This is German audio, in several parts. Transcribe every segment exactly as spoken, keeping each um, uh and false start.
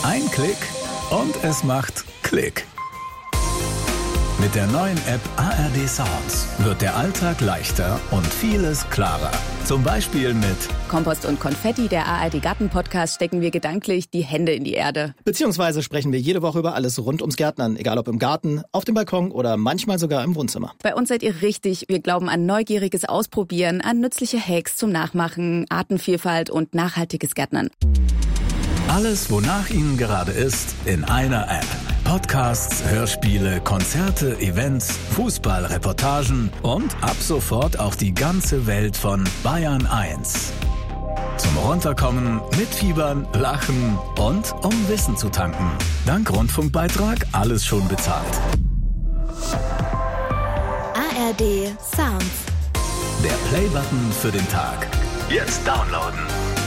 Ein Klick und es macht Klick. Mit der neuen App A R D Sounds wird der Alltag leichter und vieles klarer. Zum Beispiel mit Kompost und Konfetti, der A R D Garten-Podcast, stecken wir gedanklich die Hände in die Erde. Beziehungsweise sprechen wir jede Woche über alles rund ums Gärtnern, egal ob im Garten, auf dem Balkon oder manchmal sogar im Wohnzimmer. Bei uns seid ihr richtig. Wir glauben an neugieriges Ausprobieren, an nützliche Hacks zum Nachmachen, Artenvielfalt und nachhaltiges Gärtnern. alles, wonach Ihnen gerade ist, in einer App. Podcasts, Hörspiele, Konzerte, Events, Fußballreportagen und ab sofort auch die ganze Welt von Bayern eins. Zum Runterkommen, mitfiebern, lachen und um Wissen zu tanken. Dank Rundfunkbeitrag alles schon bezahlt. A R D Sounds. Der Playbutton für den Tag. Jetzt downloaden.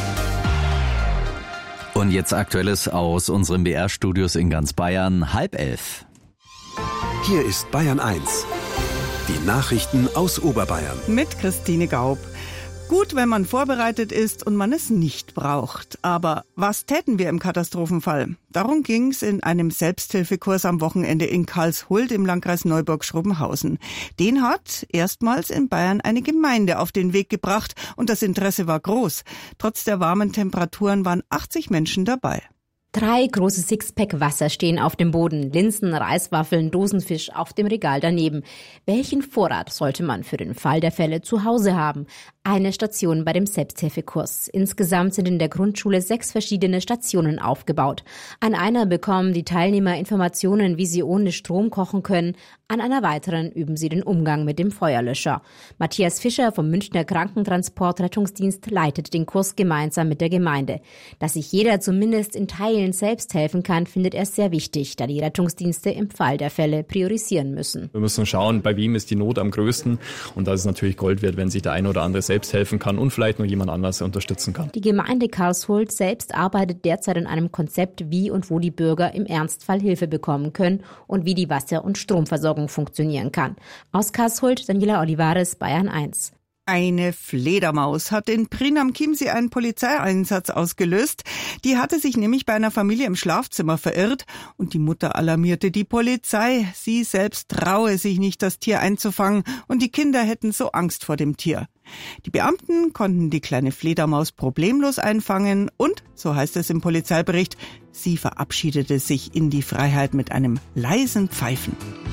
Und jetzt Aktuelles aus unseren B R-Studios in ganz Bayern, halb elf. Hier ist Bayern eins. Die Nachrichten aus Oberbayern. Mit Christine Gaub. Gut, wenn man vorbereitet ist und man es nicht braucht. Aber was täten wir im Katastrophenfall? Darum ging's in einem Selbsthilfekurs am Wochenende in Karlshult im Landkreis Neuburg-Schrobenhausen. Den hat erstmals in Bayern eine Gemeinde auf den Weg gebracht und das Interesse war groß. Trotz der warmen Temperaturen waren achtzig Menschen dabei. Drei große Sixpack Wasser stehen auf dem Boden. Linsen, Reiswaffeln, Dosenfisch auf dem Regal daneben. Welchen Vorrat sollte man für den Fall der Fälle zu Hause haben? Eine Station bei dem Selbsthilfekurs. Insgesamt sind in der Grundschule sechs verschiedene Stationen aufgebaut. An einer bekommen die Teilnehmer Informationen, wie sie ohne Strom kochen können. An einer weiteren üben sie den Umgang mit dem Feuerlöscher. Matthias Fischer vom Münchner Krankentransport-Rettungsdienst leitet den Kurs gemeinsam mit der Gemeinde. Dass sich jeder zumindest in Teilen selbst helfen kann, findet er sehr wichtig, da die Rettungsdienste im Fall der Fälle priorisieren müssen. Wir müssen schauen, bei wem ist die Not am größten. Und da ist es natürlich Gold wert, wenn sich der eine oder andere selbst helfen kann und vielleicht noch jemand anders unterstützen kann. Die Gemeinde Karlshult selbst arbeitet derzeit an einem Konzept, wie und wo die Bürger im Ernstfall Hilfe bekommen können und wie die Wasser- und Stromversorgung funktionieren kann. Aus Karlshult, Daniela Olivares, Bayern eins. Eine Fledermaus hat in Prien am Chiemsee einen Polizeieinsatz ausgelöst. Die hatte sich nämlich bei einer Familie im Schlafzimmer verirrt und die Mutter alarmierte die Polizei. Sie selbst traue sich nicht, das Tier einzufangen und die Kinder hätten so Angst vor dem Tier. Die Beamten konnten die kleine Fledermaus problemlos einfangen und, so heißt es im Polizeibericht, sie verabschiedete sich in die Freiheit mit einem leisen Pfeifen.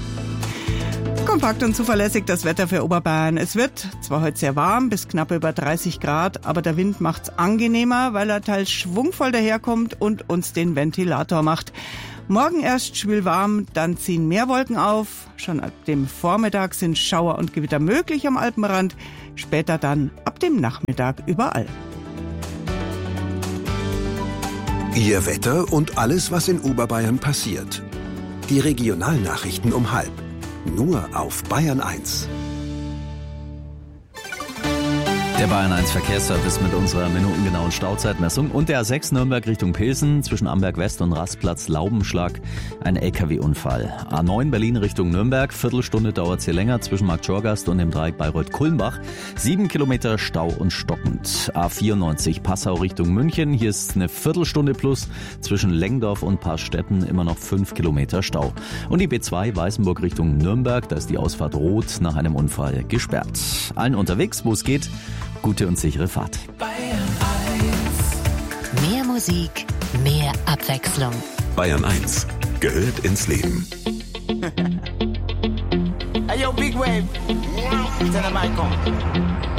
Kompakt und zuverlässig das Wetter für Oberbayern. Es wird zwar heute sehr warm, bis knapp über dreißig Grad, aber der Wind macht's angenehmer, weil er teils schwungvoll daherkommt und uns den Ventilator macht. Morgen erst schwülwarm, dann ziehen mehr Wolken auf. Schon ab dem Vormittag sind Schauer und Gewitter möglich am Alpenrand, später dann ab dem Nachmittag überall. Ihr Wetter und alles, was in Oberbayern passiert. Die Regionalnachrichten um halb. Nur auf Bayern eins. Der Bayern eins Verkehrsservice mit unserer minutengenauen Stauzeitmessung und der A sechs Nürnberg Richtung Pilsen zwischen Amberg West und Rastplatz Laubenschlag ein L K W-Unfall. A neun Berlin Richtung Nürnberg, Viertelstunde dauert es hier länger zwischen Marktschorgast und dem Dreieck Bayreuth-Kulmbach. Sieben Kilometer Stau und stockend. A vierundneunzig Passau Richtung München, hier ist eine Viertelstunde plus zwischen Lengdorf und Paarstetten immer noch fünf Kilometer Stau. Und die B zwei Weißenburg Richtung Nürnberg, da ist die Ausfahrt rot nach einem Unfall gesperrt. Allen unterwegs, wo es geht, gute und sichere Fahrt. Bayern eins. Mehr Musik, mehr Abwechslung. Bayern eins gehört ins Leben. Hey yo, Big Wave. Tell them I come.